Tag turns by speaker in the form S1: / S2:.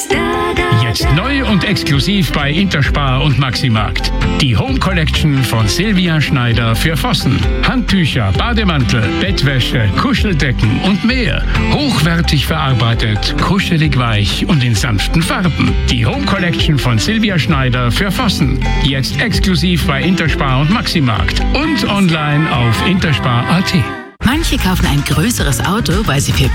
S1: Jetzt neu und exklusiv bei Interspar und Maximarkt. Die Home Collection von Silvia Schneider für Vossen. Handtücher, Bademantel, Bettwäsche, Kuscheldecken und mehr. Hochwertig verarbeitet, kuschelig weich und in sanften Farben. Die Home Collection von Silvia Schneider für Vossen. Jetzt exklusiv bei Interspar und Maximarkt. Und online auf interspar.at.
S2: Manche kaufen ein größeres Auto, weil sie für